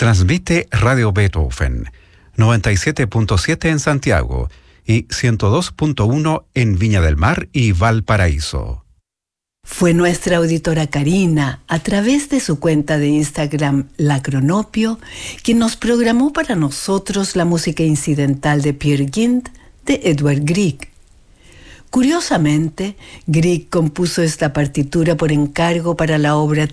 Transmite Radio Beethoven, 97.7 en Santiago y 102.1 en Viña del Mar y Valparaíso. Fue nuestra auditora Karina, a través de su cuenta de Instagram La Cronopio, quien nos programó para nosotros la música incidental de Peer Gynt de Edvard Grieg. Curiosamente, Grieg compuso esta partitura por encargo para la obra